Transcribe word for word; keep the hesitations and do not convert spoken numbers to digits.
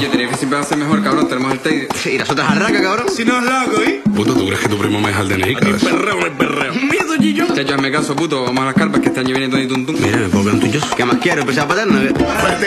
Yo tenía que siempre va a ser mejor, cabrón. Tenemos el Teide. Y las otras arracas, cabrón. Si no es loco, ¿eh? Puto, ¿tú crees que tu primo me deja el D N I, cabrón? Perreo, no hay perreo. Miedo, Gillo. Chacho, hazme caso, puto. Vamos a las carpas que este año viene Tony Tuntún. Mira, me pongo en tuyo. ¿Qué más quiero? ¿Empezar a paterna?